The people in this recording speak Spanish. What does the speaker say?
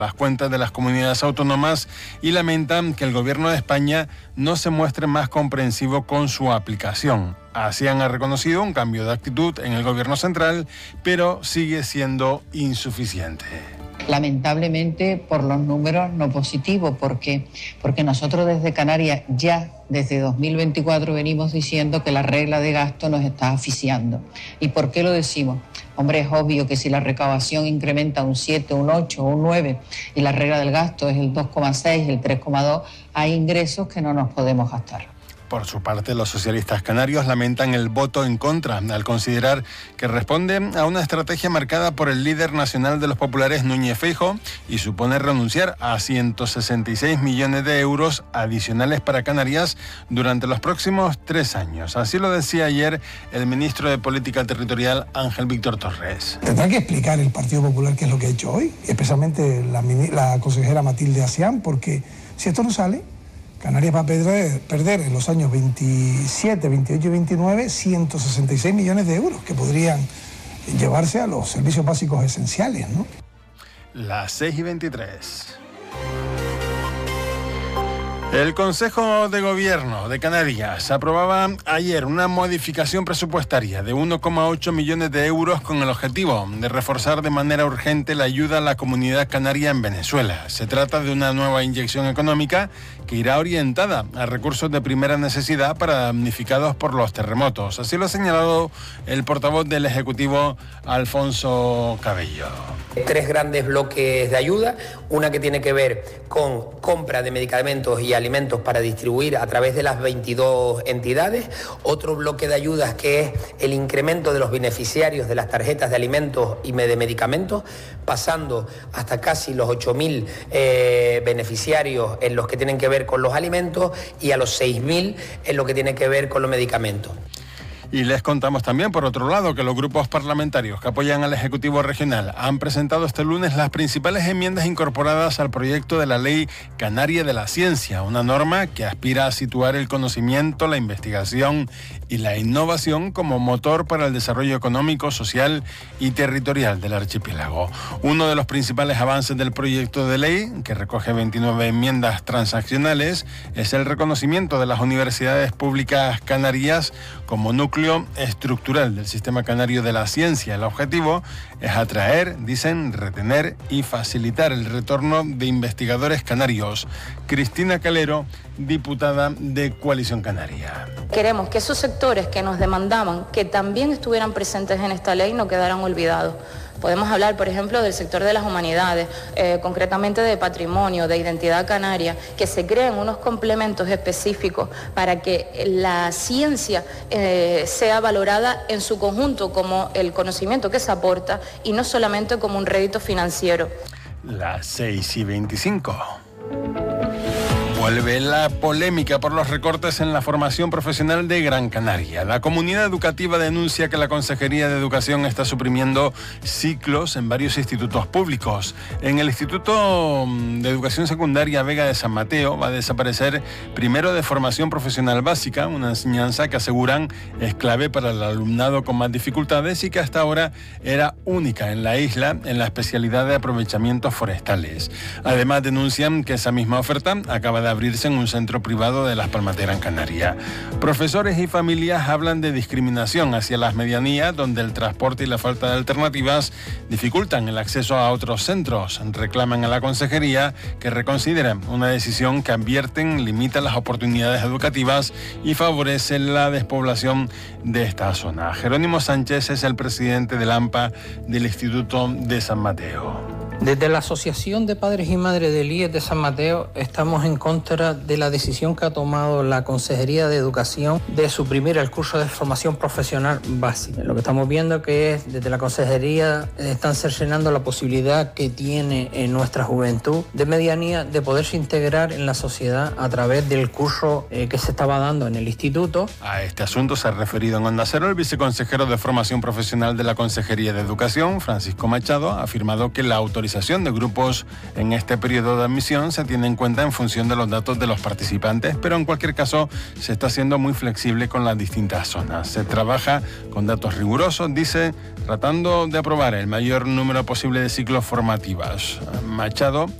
las cuentas de las comunidades autónomas y lamentan que el gobierno de España no se muestre más comprensivo con su aplicación. Así han reconocido un cambio de actitud en el gobierno central, pero sigue siendo insuficiente. Lamentablemente por los números no positivos, porque nosotros desde Canarias ya desde 2024 venimos diciendo que la regla de gasto nos está asfixiando. ¿Y por qué lo decimos? Hombre, es obvio que si la recaudación incrementa un 7, un 8 o un 9 y la regla del gasto es el 2,6, el 3,2, hay ingresos que no nos podemos gastar. Por su parte, los socialistas canarios lamentan el voto en contra al considerar que responde a una estrategia marcada por el líder nacional de los populares, Núñez Feijóo, y supone renunciar a 166 millones de euros adicionales para Canarias durante los próximos 3 años. Así lo decía ayer el ministro de Política Territorial, Ángel Víctor Torres. Tendrá que explicar el Partido Popular qué es lo que ha hecho hoy, especialmente la consejera Matilde Asián, porque si esto no sale, Canarias va a perder en los años 27, 28 y 29 166 millones de euros que podrían llevarse a los servicios básicos esenciales, ¿no? Las 6:23. El Consejo de Gobierno de Canarias aprobaba ayer una modificación presupuestaria de 1,8 millones de euros con el objetivo de reforzar de manera urgente la ayuda a la comunidad canaria en Venezuela. Se trata de una nueva inyección económica que irá orientada a recursos de primera necesidad para damnificados por los terremotos. Así lo ha señalado el portavoz del Ejecutivo, Alfonso Cabello. 3 grandes bloques de ayuda, una que tiene que ver con compra de medicamentos y alimentos para distribuir a través de las 22 entidades, otro bloque de ayudas que es el incremento de los beneficiarios de las tarjetas de alimentos y de medicamentos, pasando hasta casi los 8.000 beneficiarios en los que tienen que ver con los alimentos y a los 6.000 en lo que tiene que ver con los medicamentos. Y les contamos también, por otro lado, que los grupos parlamentarios que apoyan al Ejecutivo Regional han presentado este lunes las principales enmiendas incorporadas al proyecto de la Ley Canaria de la Ciencia, una norma que aspira a situar el conocimiento, la investigación y la innovación como motor para el desarrollo económico, social y territorial del archipiélago. Uno de los principales avances del proyecto de ley, que recoge 29 enmiendas transaccionales, es el reconocimiento de las universidades públicas canarias como núcleo estructural del sistema canario de la ciencia. El objetivo es atraer, dicen, retener y facilitar el retorno de investigadores canarios. Cristina Calero, diputada de Coalición Canaria. Queremos que esos sectores que nos demandaban que también estuvieran presentes en esta ley no quedaran olvidados. Podemos hablar, por ejemplo, del sector de las humanidades, concretamente de patrimonio, de identidad canaria, que se creen unos complementos específicos para que la ciencia sea valorada en su conjunto como el conocimiento que se aporta y no solamente como un rédito financiero. Las 6:25. Vuelve la polémica por los recortes en la formación profesional de Gran Canaria. La comunidad educativa denuncia que la Consejería de Educación está suprimiendo ciclos en varios institutos públicos. En el Instituto de Educación Secundaria Vega de San Mateo va a desaparecer primero de formación profesional básica, una enseñanza que aseguran es clave para el alumnado con más dificultades y que hasta ahora era única en la isla en la especialidad de aprovechamientos forestales. Además denuncian que esa misma oferta acaba de abrirse en un centro privado de Las Palmas de Gran Canaria. Profesores y familias hablan de discriminación hacia las medianías, donde el transporte y la falta de alternativas dificultan el acceso a otros centros. Reclaman a la consejería que reconsidere una decisión que advierten limita las oportunidades educativas y favorece la despoblación de esta zona. Jerónimo Sánchez es el presidente del AMPA del Instituto de San Mateo. Desde la Asociación de Padres y Madres del IES de San Mateo estamos en contra de la decisión que ha tomado la Consejería de Educación de suprimir el curso de formación profesional básica. Lo que estamos viendo que es desde la Consejería están cercenando la posibilidad que tiene en nuestra juventud de medianía de poderse integrar en la sociedad a través del curso que se estaba dando en el instituto. A este asunto se ha referido en Onda Cero el viceconsejero de Formación Profesional de la Consejería de Educación, Francisco Machado, ha afirmado que la autorización organización de grupos en este periodo de admisión se tiene en cuenta en función de los datos de los participantes, pero en cualquier caso se está siendo muy flexible con las distintas zonas. Se trabaja con datos rigurosos, dice, tratando de aprobar el mayor número posible de ciclos formativos. Machado